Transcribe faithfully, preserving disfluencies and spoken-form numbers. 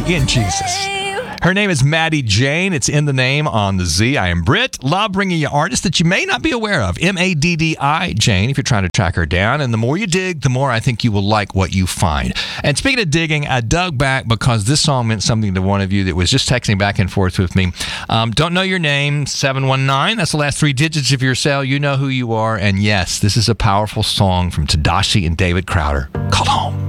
in Jesus. Her name is Maddie Jane. It's in the name on the Z. I am Britt. Love bringing you artists that you may not be aware of. M A D D I Jane, if you're trying to track her down. And the more you dig, the more I think you will like what you find. And speaking of digging, I dug back because this song meant something to one of you that was just texting back and forth with me. Um, don't know your name, seven one nine. That's the last three digits of your cell. You know who you are. And yes, this is a powerful song from Tedashii and David Crowder called Home.